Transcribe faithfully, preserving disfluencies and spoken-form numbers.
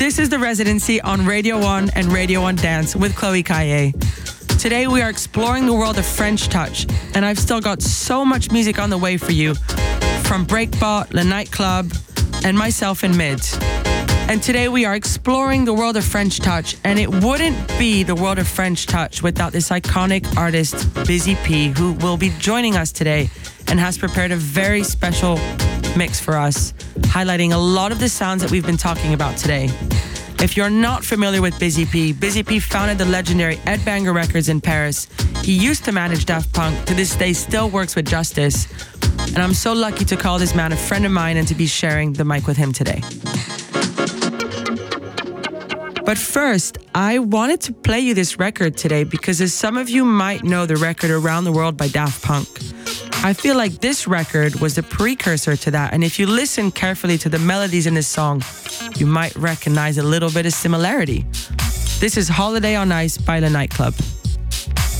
This is The Residency on Radio one and Radio one Dance with Chloe Caillet. Today we are exploring the world of French touch, and I've still got so much music on the way for you, from Breakbot, Le Nightclub, and myself in Mid. And today we are exploring the world of French touch, and it wouldn't be the world of French touch without this iconic artist, Busy P, who will be joining us today and has prepared a very special mix for us, highlighting a lot of the sounds that we've been talking about today. If you're not familiar with Busy P, Busy P founded the legendary Ed Banger Records in Paris. He used to manage Daft Punk, to this day still works with Justice, and I'm so lucky to call this man a friend of mine and to be sharing the mic with him today. But first, I wanted to play you this record today because, as some of you might know, the record Around the World by Daft Punk, I feel like this record was the precursor to that, and if you listen carefully to the melodies in this song, you might recognize a little bit of similarity. This is Holiday on Ice by Le Nightclub.